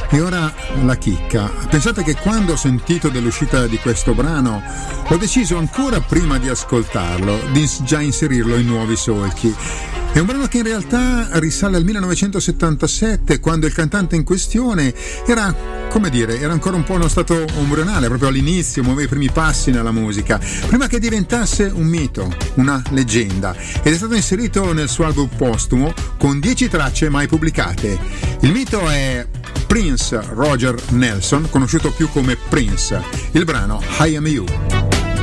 E ora la chicca. Pensate che quando ho sentito dell'uscita di questo brano ho deciso ancora prima di ascoltarlo di già inserirlo in nuovi solchi. È un brano che in realtà risale al 1977, quando il cantante in questione era ancora un po' uno stato embrionale, proprio all'inizio, muoveva i primi passi nella musica, prima che diventasse un mito, una leggenda, ed è stato inserito nel suo album postumo con 10 tracce mai pubblicate. Il mito è Prince Roger Nelson, conosciuto più come Prince. Il brano I Am You.